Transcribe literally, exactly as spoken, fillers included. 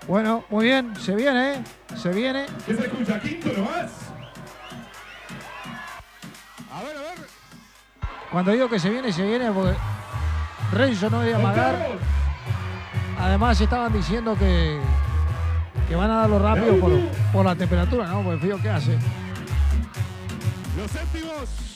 Bueno, muy bien, se viene, ¿eh? Se viene. ¿Qué se escucha? Quinto nomás. A ver, a ver. Cuando digo que se viene, se viene porque Renzo no debe amagar. Además estaban diciendo que, que van a darlo rápido por, por la temperatura, ¿no? Por el frío que hace. Los séptimos.